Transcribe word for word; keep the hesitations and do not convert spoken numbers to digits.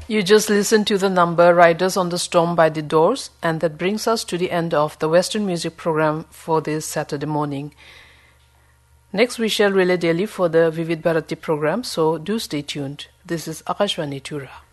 You just listened to the number Riders on the Storm by The Doors, and that brings us to the end of the Western music program for this Saturday morning. Next we shall relay daily for the Vivid Bharati program, so do stay tuned. This is Akashvani Tura.